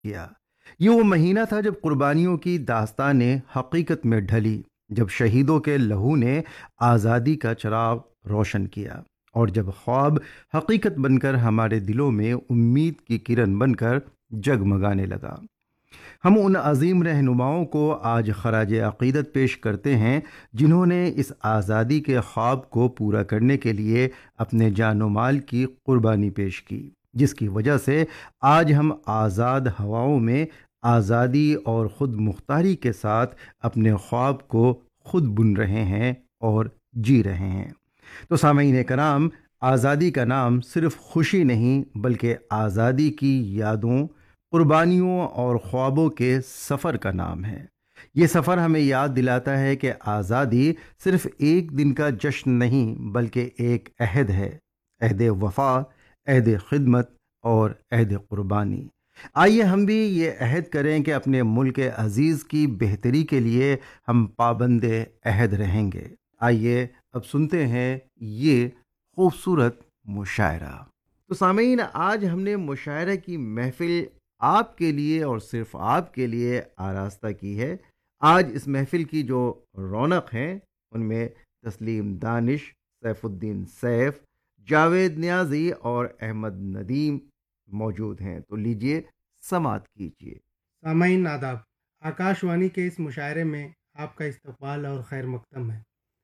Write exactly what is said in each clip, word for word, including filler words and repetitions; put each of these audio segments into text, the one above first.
کیا۔ یہ وہ مہینہ تھا جب قربانیوں کی داستانیں حقیقت میں ڈھلی، جب شہیدوں کے لہو نے آزادی کا چراغ روشن کیا، اور جب خواب حقیقت بن کر ہمارے دلوں میں امید کی کرن بن کر جگمگانے لگا۔ ہم ان عظیم رہنماؤں کو آج خراج عقیدت پیش کرتے ہیں جنہوں نے اس آزادی کے خواب کو پورا کرنے کے لیے اپنے جان و مال کی قربانی پیش کی، جس کی وجہ سے آج ہم آزاد ہواؤں میں آزادی اور خود مختاری کے ساتھ اپنے خواب کو خود بن رہے ہیں اور جی رہے ہیں۔ تو سامعین کرام، آزادی کا نام صرف خوشی نہیں بلکہ آزادی کی یادوں، قربانیوں اور خوابوں کے سفر کا نام ہے۔ یہ سفر ہمیں یاد دلاتا ہے کہ آزادی صرف ایک دن کا جشن نہیں بلکہ ایک عہد ہے، عہد وفا، عہد خدمت اور عہد قربانی۔ آئیے ہم بھی یہ عہد کریں کہ اپنے ملک عزیز کی بہتری کے لیے ہم پابند عہد رہیں گے۔ آئیے اب سنتے ہیں یہ خوبصورت مشاعرہ۔ تو سامعین، آج ہم نے مشاعرہ کی محفل آپ کے لیے اور صرف آپ کے لیے آراستہ کی ہے۔ آج اس محفل کی جو رونق ہیں ان میں تسلیم دانش، سیف الدین سیف، جاوید نیازی اور احمد ندیم موجود ہیں۔ تو لیجئے سماعت کیجئے۔ سامعین آداب، آکاش وانی کے اس مشاعرے میں آپ کا استقبال اور خیر مقدم ہے۔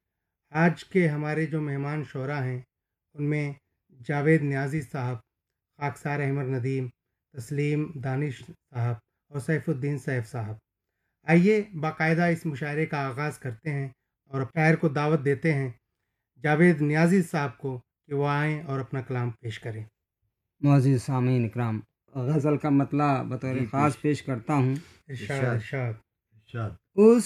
آج کے ہمارے جو مہمان شعراء ہیں ان میں جاوید نیازی صاحب، خاکسار احمد ندیم، تسلیم دانش صاحب اور سیف الدین سیف صاحب۔ آئیے باقاعدہ اس مشاعرے کا آغاز کرتے ہیں اور شاعر کو دعوت دیتے ہیں جاوید نیازی صاحب کو کہ وہ آئیں اور اپنا کلام پیش کریں۔ معزز سامعین اکرام، غزل کا مطلع بطور جی، خاص پیش پیش کرتا ہوں۔ ارشاد ارشاد ارشاد۔ اس